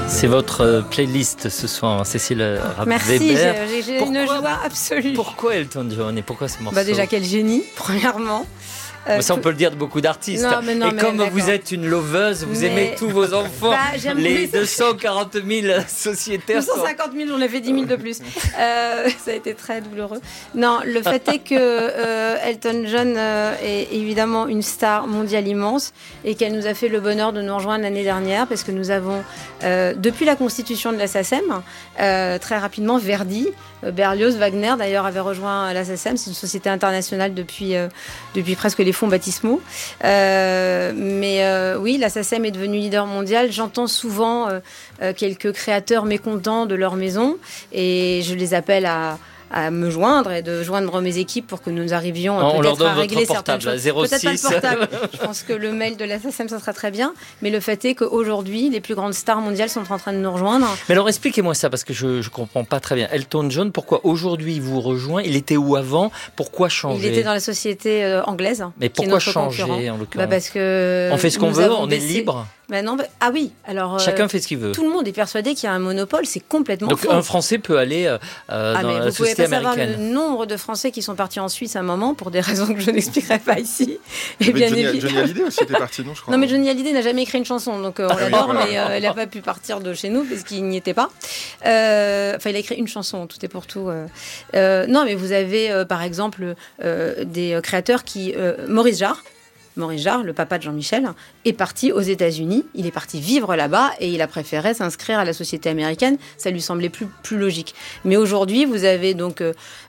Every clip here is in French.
C'est votre playlist ce soir, Cécile Rapp-Weber. Merci, j'ai une joie absolue. Pourquoi Elton John et pourquoi ce morceau? Déjà, quel génie, premièrement. Ça, on peut le dire de beaucoup d'artistes. Non, et comme vous êtes une loveuse, vous aimez tous vos enfants. Les 240 000 sociétaires. 250 000, j'en ai fait 10 000 de plus. Ça a été très douloureux. Non, le fait est que Elton John est évidemment une star mondiale immense et qu'elle nous a fait le bonheur de nous rejoindre l'année dernière parce que nous avons, depuis la constitution de la SACEM, très rapidement, Verdi, Berlioz, Wagner d'ailleurs avait rejoint la SACEM. C'est une société internationale depuis presque les fonds baptismaux. Oui, la SACEM est devenue leader mondial. J'entends souvent quelques créateurs mécontents de leur maison et je les appelle à me joindre et de joindre mes équipes pour que nous arrivions peut-être à régler certaines choses. Peut-être pas le portable. Je pense que le mail de la SACEM, ça sera très bien. Mais le fait est qu'aujourd'hui, les plus grandes stars mondiales sont en train de nous rejoindre. Mais alors, expliquez-moi ça, parce que je ne comprends pas très bien. Elton John, pourquoi aujourd'hui il vous rejoint? Il était où avant? Pourquoi changer? Il était dans la société anglaise. Mais pourquoi changer, en l'occurrence? Parce que on fait ce qu'on veut, on est libre. Non, ah oui, alors... Chacun fait ce qu'il veut. Tout le monde est persuadé qu'il y a un monopole, c'est complètement faux. Donc un Français peut aller dans la société américaine. Vous pouvez pas savoir le nombre de Français qui sont partis en Suisse à un moment, pour des raisons que je n'expliquerai pas ici. Et bien Johnny Hallyday aussi était parti, non, je crois. Non, mais Johnny Hallyday n'a jamais écrit une chanson, donc on l'adore, mais elle n'a pas pu partir de chez nous, parce qu'il n'y était pas. Il a écrit une chanson, tout est pour tout. Non, mais vous avez, par exemple, des créateurs qui... Maurice Jarre, le papa de Jean-Michel, est parti aux États-Unis. Il est parti vivre là-bas et il a préféré s'inscrire à la société américaine. Ça lui semblait plus logique. Mais aujourd'hui, vous avez donc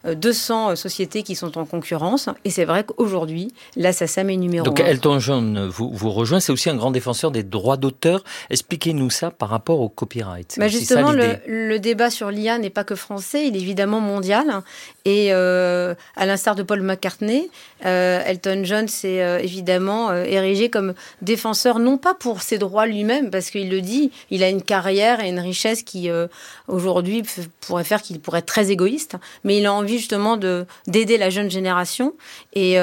200 sociétés qui sont en concurrence. Et c'est vrai qu'aujourd'hui, la SACEM est numéro 1. Donc Elton John vous rejoint. C'est aussi un grand défenseur des droits d'auteur. Expliquez-nous ça par rapport au copyright. Justement, le débat sur l'IA n'est pas que français. Il est évidemment mondial. Et à l'instar de Paul McCartney, Elton John s'est évidemment érigé comme défenseur, non pas pour ses droits lui-même, parce qu'il le dit, il a une carrière et une richesse qui, aujourd'hui, pourrait faire qu'il pourrait être très égoïste, mais il a envie justement d'aider la jeune génération et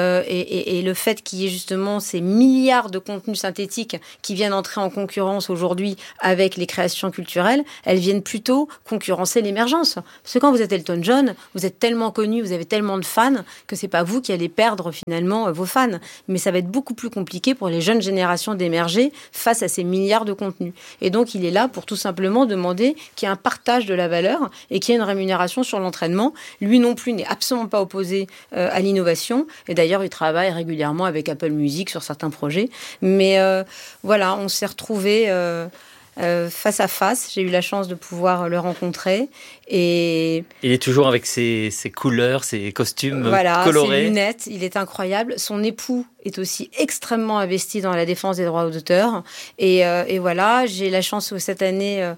le fait qu'il y ait justement ces milliards de contenus synthétiques qui viennent entrer en concurrence aujourd'hui avec les créations culturelles, elles viennent plutôt concurrencer l'émergence. Parce que quand vous êtes Elton John, vous êtes tellement connu, vous avez tellement de fans que c'est pas vous qui allez perdre finalement vos fans, mais ça va être beaucoup plus compliqué pour les jeunes générations d'émerger face à ces milliards de contenus. Et donc, il est là pour tout simplement demander qu'il y ait un partage de la valeur et qu'il y ait une rémunération sur l'entraînement. Lui non plus n'est absolument pas opposé à l'innovation. Et d'ailleurs, il travaille régulièrement avec Apple Music sur certains projets. Mais voilà, on s'est retrouvés face à face. J'ai eu la chance de pouvoir le rencontrer. Et il est toujours avec ses couleurs, ses costumes colorés. Ses lunettes, il est incroyable. Son époux est aussi extrêmement investi dans la défense des droits d'auteur. Et voilà, j'ai la chance cette année,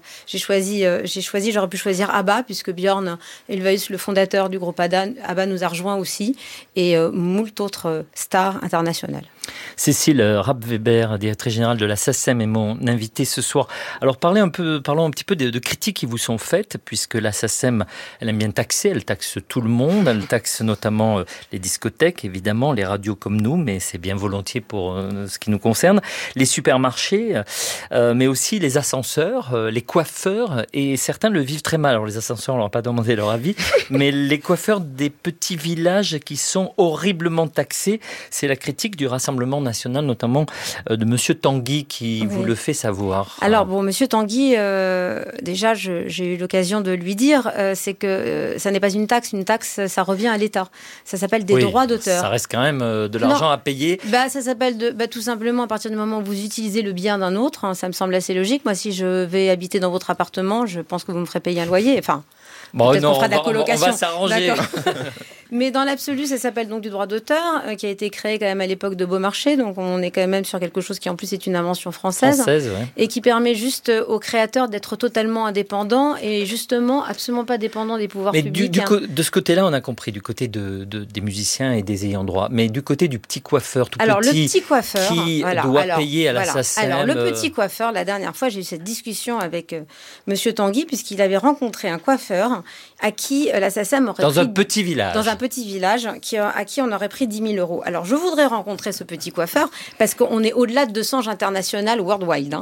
j'aurais pu choisir ABBA, puisque Björn Ulvaeus, le fondateur du groupe ABBA, nous a rejoint aussi, et moult autres stars internationales. Cécile Rapp-Weber, directrice générale de la SACEM, est mon invitée ce soir. Alors parlons un petit peu de critiques qui vous sont faites, puisque la SACEM, elle aime bien taxer, elle taxe tout le monde, elle taxe notamment les discothèques, évidemment, les radios comme nous, mais c'est bien volontiers pour ce qui nous concerne, les supermarchés, mais aussi les ascenseurs, les coiffeurs, et certains le vivent très mal. Alors les ascenseurs, on leur a pas demandé leur avis, mais les coiffeurs des petits villages qui sont horriblement taxés, c'est la critique du Rassemblement national, notamment de Monsieur Tanguy, qui vous le fait savoir. Alors bon, Monsieur Tanguy, déjà j'ai eu l'occasion de lui dire, c'est que ça n'est pas une taxe, ça revient à l'État. Ça s'appelle des droits d'auteur. Ça reste quand même de l'argent à payer. Ça s'appelle tout simplement à partir du moment où vous utilisez le bien d'un autre, ça me semble assez logique. Moi, si je vais habiter dans votre appartement, je pense que vous me ferez payer un loyer. Enfin, peut-être qu'on fera de la colocation. On va s'arranger. Mais dans l'absolu, ça s'appelle donc du droit d'auteur, qui a été créé quand même à l'époque de Beaumarchais. Donc on est quand même sur quelque chose qui en plus est une invention française. Et qui permet juste aux créateurs d'être totalement indépendants et justement absolument pas dépendants des pouvoirs publics. Mais de ce côté-là, on a compris, du côté des musiciens et des ayants droit. Mais du côté du petit coiffeur, le petit coiffeur qui doit payer à la SACEM. Alors le petit coiffeur, la dernière fois, j'ai eu cette discussion avec Monsieur Tanguy, puisqu'il avait rencontré un coiffeur à qui la SACEM aurait un petit village. Dans un petit village à qui on aurait pris 10 000 €. Alors, je voudrais rencontrer ce petit coiffeur parce qu'on est au-delà de 200 international worldwide.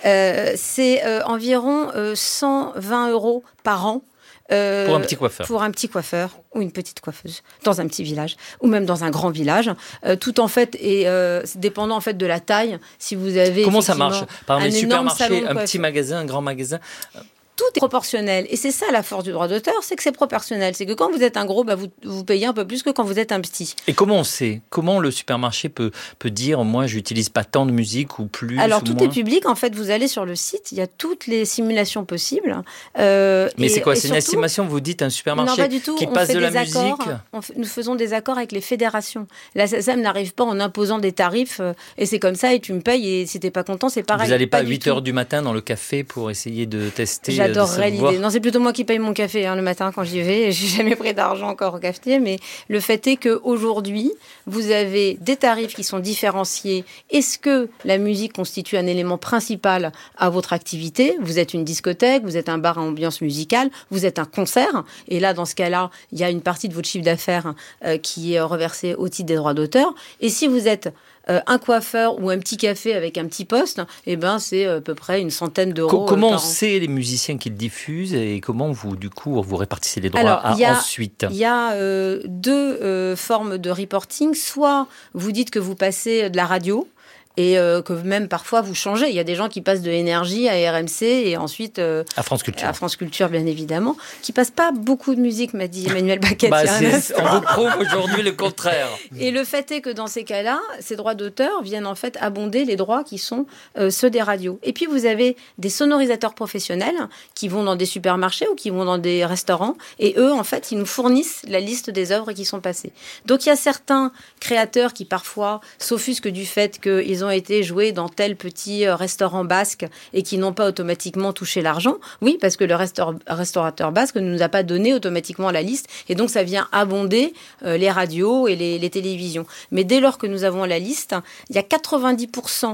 C'est environ 120 € par an. Pour un petit coiffeur. Pour un petit coiffeur ou une petite coiffeuse dans un petit village ou même dans un grand village. Tout en fait est dépendant en fait de la taille. Si vous avez comment ça marche? Par exemple, les supermarchés, un petit magasin, un grand magasin. Tout est proportionnel. Et c'est ça la force du droit d'auteur, c'est que c'est proportionnel. C'est que quand vous êtes un gros, vous payez un peu plus que quand vous êtes un petit. Et comment on sait? Comment le supermarché peut dire, moi, j'utilise pas tant de musique ou plus? Alors, ou tout moins. est public. En fait, vous allez sur le site, il y a toutes les simulations possibles. Mais c'est quoi? C'est une estimation? Vous dites un supermarché non, pas du tout. qui passe de la musique? Nous faisons des accords avec les fédérations. La SACEM n'arrive pas en imposant des tarifs et c'est comme ça et tu me payes et si t'es pas content, c'est pareil. Vous n'allez pas à 8h du matin dans le café pour essayer de tester? J'adorerais l'idée. Non, c'est plutôt moi qui paye mon café le matin quand j'y vais. J'ai jamais pris d'argent encore au cafetier, mais le fait est qu'aujourd'hui, vous avez des tarifs qui sont différenciés. Est-ce que la musique constitue un élément principal à votre activité? Vous êtes une discothèque, vous êtes un bar à ambiance musicale, vous êtes un concert. Et là, dans ce cas-là, il y a une partie de votre chiffre d'affaires qui est reversée au titre des droits d'auteur. Et si vous êtes un coiffeur ou un petit café avec un petit poste, eh ben c'est à peu près une centaine d'euros. Comment on par an. sait les musiciens qui le diffusent et comment vous, du coup, vous répartissez les droits ensuite? Il y a deux formes de reporting. Soit vous dites que vous passez de la radio, et que même parfois vous changez. Il y a des gens qui passent de Énergie à RMC et ensuite à France Culture. À France Culture, bien évidemment, qui passent pas beaucoup de musique, m'a dit Emmanuel Baquet. On vous prouve aujourd'hui le contraire. Et le fait est que dans ces cas-là, ces droits d'auteur viennent en fait abonder les droits qui sont ceux des radios. Et puis vous avez des sonorisateurs professionnels qui vont dans des supermarchés ou qui vont dans des restaurants et eux, en fait, ils nous fournissent la liste des œuvres qui sont passées. Donc il y a certains créateurs qui parfois s'offusquent du fait qu'ils ont été joués dans tel petit restaurant basque et qui n'ont pas automatiquement touché l'argent. Oui, parce que le restaurateur basque ne nous a pas donné automatiquement la liste et donc ça vient abonder les radios et les télévisions. Mais dès lors que nous avons la liste, il y a 90%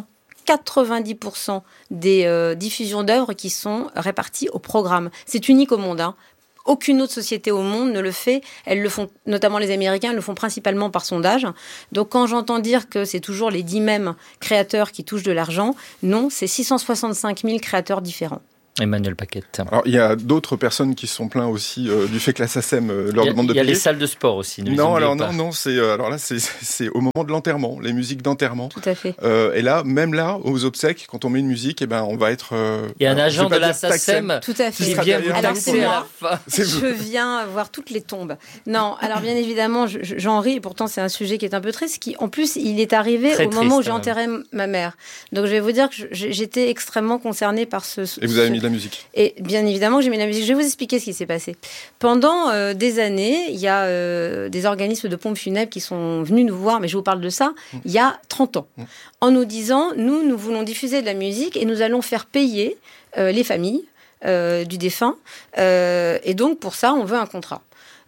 des diffusions d'œuvres qui sont réparties au programme. C'est unique au monde, Aucune autre société au monde ne le fait. Elles le font, notamment les Américains, le font principalement par sondage. Donc quand j'entends dire que c'est toujours les 10 mêmes créateurs qui touchent de l'argent, non, c'est 665 000 créateurs différents. Emmanuel Baquet. Alors, il y a d'autres personnes qui se sont plaints aussi du fait que la SACEM leur demande de payer. Il y a les salles de sport aussi. Non, c'est au moment de l'enterrement, les musiques d'enterrement. Tout à fait. Et là, même là, aux obsèques, quand on met une musique, on va être... il y a un agent de la SACEM tout à fait. qui vient vous taxer à la fin. Je viens voir toutes les tombes. Non, alors bien évidemment, j'en ris, et pourtant c'est un sujet qui est un peu triste, qui en plus, il est arrivé au moment où j'ai enterré ma mère. Donc je vais vous dire que j'étais extrêmement concernée par ce... Et vous avez mis de la musique. Et bien évidemment que j'ai mis de la musique. Je vais vous expliquer ce qui s'est passé. Pendant des années, il y a des organismes de pompes funèbres qui sont venus nous voir, mais je vous parle de ça, il y a 30 ans, en nous disant, nous voulons diffuser de la musique et nous allons faire payer les familles du défunt. Et donc, pour ça, on veut un contrat.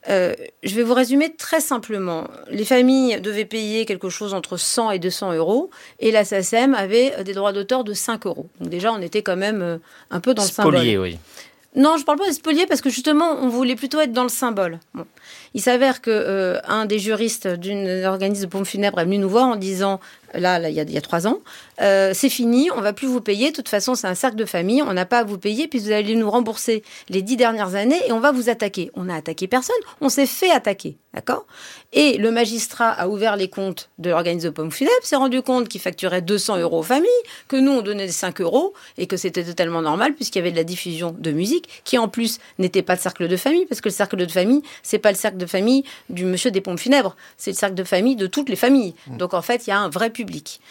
Je vais vous résumer très simplement. Les familles devaient payer quelque chose entre 100 et 200 euros et la SACEM avait des droits d'auteur de 5 euros. Donc déjà, on était quand même un peu dans le symbole. Spolié, oui. Non, je ne parle pas de spolier parce que justement, on voulait plutôt être dans le symbole. Bon. Il s'avère qu'un des juristes d'un organisme de pompes funèbres est venu nous voir en disant, là il y a 3 ans, c'est fini, on ne va plus vous payer, de toute façon c'est un cercle de famille, on n'a pas à vous payer, puis vous allez nous rembourser les 10 dernières années et on va vous attaquer. On n'a attaqué personne, on s'est fait attaquer, d'accord ? Et le magistrat a ouvert les comptes de l'organisme de pompes funèbres, s'est rendu compte qu'il facturait 200 euros aux familles, que nous on donnait 5 euros et que c'était totalement normal puisqu'il y avait de la diffusion de musique qui en plus n'était pas de cercle de famille, parce que le cercle de famille, c'est pas le cercle de famille du monsieur des pompes funèbres, c'est le cercle de famille de toutes les familles. Donc en fait, il y a un vrai public.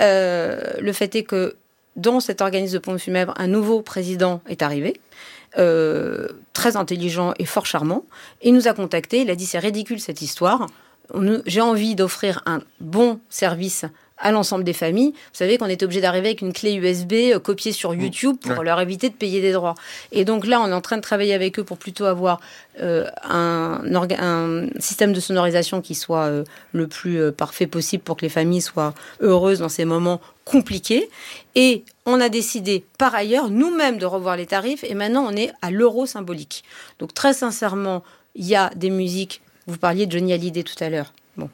Le fait est que dans cet organisme de pompes funèbres, un nouveau président est arrivé, très intelligent et fort charmant. Il nous a contactés, il a dit c'est ridicule cette histoire, j'ai envie d'offrir un bon service à l'ensemble des familles. Vous savez qu'on était obligé d'arriver avec une clé USB copiée sur YouTube pour leur éviter de payer des droits. Et donc là, on est en train de travailler avec eux pour plutôt avoir un système de sonorisation qui soit le plus parfait possible pour que les familles soient heureuses dans ces moments compliqués. Et on a décidé, par ailleurs, nous-mêmes de revoir les tarifs. Et maintenant, on est à l'euro symbolique. Donc très sincèrement, il y a des musiques Vous parliez de Johnny Hallyday tout à l'heure. Bon.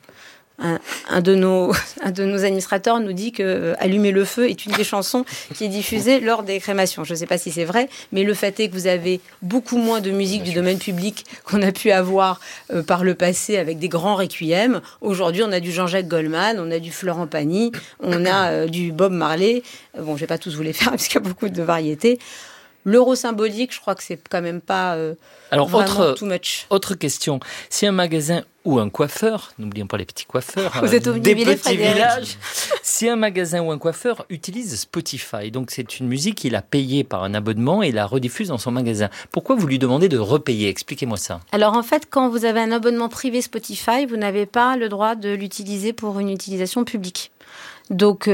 Un de nos administrateurs nous dit que Allumer le feu est une des chansons qui est diffusée lors des crémations. Je ne sais pas si c'est vrai, mais le fait est que vous avez beaucoup moins de musique du domaine public qu'on a pu avoir par le passé avec des grands requiems. Aujourd'hui, on a du Jean-Jacques Goldman, on a du Florent Pagny, on a du Bob Marley. Bon, je ne vais pas tous vous les faire parce qu'il y a beaucoup de variétés. L'euro symbolique, je crois que c'est quand même pas vraiment too much. Autre question. Si un magasin ou un coiffeur, n'oublions pas les petits coiffeurs, vous êtes des petits villages, si un magasin ou un coiffeur utilise Spotify, donc c'est une musique qu'il a payée par un abonnement et la rediffuse dans son magasin, pourquoi vous lui demandez de repayer? Expliquez-moi ça. Alors en fait, quand vous avez un abonnement privé Spotify, vous n'avez pas le droit de l'utiliser pour une utilisation publique. Donc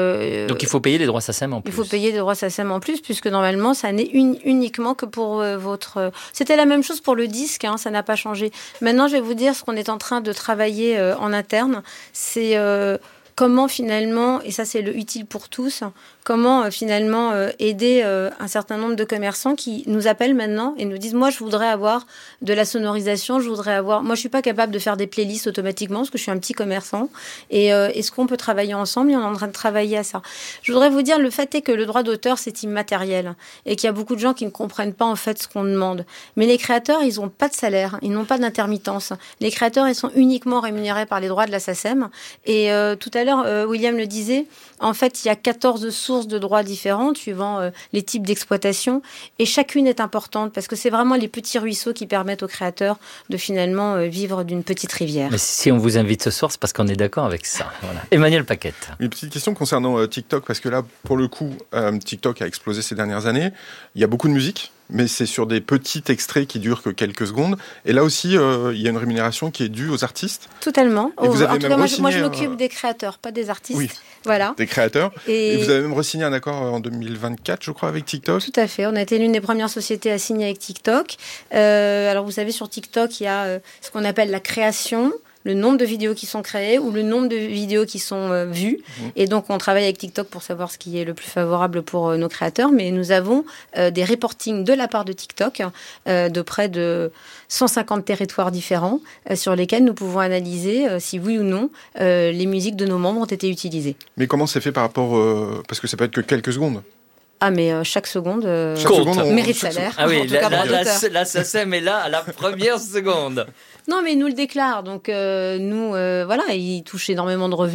il faut payer les droits SACEM en plus. Il faut payer les droits SACEM en plus, puisque normalement, ça n'est uniquement que pour votre... C'était la même chose pour le disque, ça n'a pas changé. Maintenant, je vais vous dire ce qu'on est en train de travailler en interne. C'est comment finalement, et ça c'est le utile pour tous, comment finalement aider un certain nombre de commerçants qui nous appellent maintenant et nous disent « Moi, je voudrais avoir de la sonorisation, moi, je suis pas capable de faire des playlists automatiquement parce que je suis un petit commerçant. Et est-ce qu'on peut travailler ensemble ?» Et on est en train de travailler à ça. Je voudrais vous dire, le fait est que le droit d'auteur, c'est immatériel et qu'il y a beaucoup de gens qui ne comprennent pas en fait ce qu'on demande. Mais les créateurs, ils n'ont pas de salaire, ils n'ont pas d'intermittence. Les créateurs, ils sont uniquement rémunérés par les droits de la SACEM. Et tout à l'heure, William le disait, en fait, il y a 14 sources de droits différentes suivant les types d'exploitation et chacune est importante parce que c'est vraiment les petits ruisseaux qui permettent aux créateurs de finalement vivre d'une petite rivière. Mais si on vous invite ce soir, c'est parce qu'on est d'accord avec ça. Voilà. Emmanuel Paquette. Une petite question concernant TikTok, parce que là, pour le coup, TikTok a explosé ces dernières années. Il y a beaucoup de musique, mais c'est sur des petits extraits qui durent que quelques secondes. Et là aussi, il y a une rémunération qui est due aux artistes. Totalement. Et vous avez même moi, je m'occupe des créateurs, pas des artistes. Oui, voilà. Des créateurs. Et vous avez même re-signé un accord en 2024, je crois, avec TikTok. Tout à fait. On a été l'une des premières sociétés à signer avec TikTok. Alors, vous savez, sur TikTok, il y a ce qu'on appelle la création, le nombre de vidéos qui sont créées ou le nombre de vidéos qui sont vues. Et donc, on travaille avec TikTok pour savoir ce qui est le plus favorable pour nos créateurs. Mais nous avons des reportings de la part de TikTok de près de 150 territoires différents sur lesquels nous pouvons analyser si oui ou non les musiques de nos membres ont été utilisées. Mais comment c'est fait par rapport... parce que ça peut être que quelques secondes. Ah, mais chaque seconde mérite salaire. Ah oui, la SACEM est là à la première seconde. Non, mais il nous le déclare. Donc, voilà, il touche énormément de revenus.